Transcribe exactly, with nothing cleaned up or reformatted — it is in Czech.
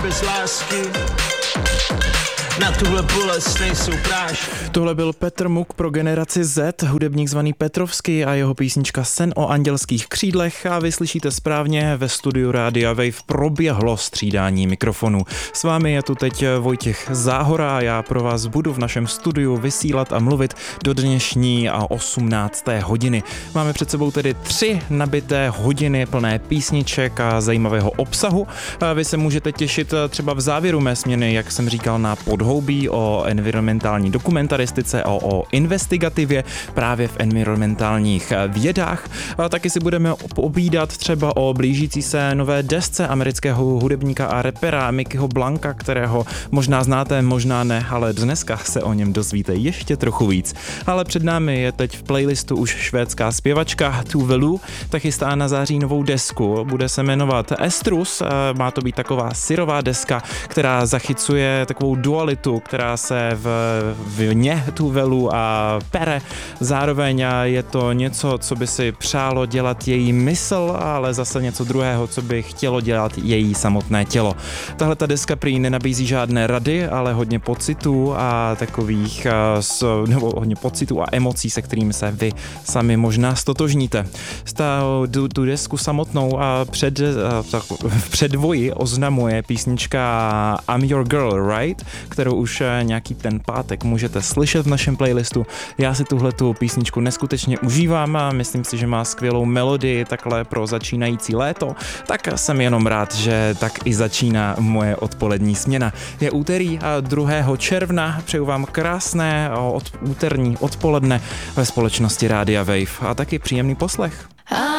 bez lásky. Na tuhle bolest nejsou prášky. Tohle byl Petr Muk pro Generaci Z, hudebník zvaný Petrovský a jeho písnička Sen o andělských křídlech a vy slyšíte správně, ve studiu Rádia Wave proběhlo střídání mikrofonu. S vámi je tu teď Vojtěch Záhora a já pro vás budu v našem studiu vysílat a mluvit do dnešní a osmnácté hodiny. Máme před sebou tedy tři nabité hodiny plné písniček a zajímavého obsahu. A vy se můžete těšit třeba v závěru mé směny, jak jsem říkal, na podhoubí o environmentální dokumentaristice, o, o investigativě právě v environmentálních vědách. A taky si budeme povídat třeba o blížící se nové desce amerického hudebníka a rapera Mickeyho Blanka, kterého možná znáte, možná ne, ale dneska se o něm dozvíte ještě trochu víc. Ale před námi je teď v playlistu už švédská zpěvačka Tove Lo, ta chystá na září novou desku, bude se jmenovat Estrus, má to být taková syrová deska, která zachycuje takovou dualitu, která se v, v ně Tove Lo a pere. Zároveň je to něco, co by si přálo dělat její mysl, ale zase něco druhého, co by chtělo dělat její samotné tělo. Tahle ta deska prý nenabízí žádné rady, ale hodně pocitů a takových, nebo hodně pocitů a emocí, se kterými se vy sami možná stotožníte. Tu, tu desku samotnou a před, v předvoji oznamuje písnička I'm Your Girl, Right? Kterou už nějaký ten pátek můžete slyšet v našem playlistu. Já si tuhletu písničku neskutečně užívám a myslím si, že má skvělou melodii takhle pro začínající léto, tak jsem jenom rád, že tak i začíná moje odpolední směna. Je úterý druhého června, přeju vám krásné od, úterní odpoledne ve společnosti Rádia Wave a taky příjemný poslech.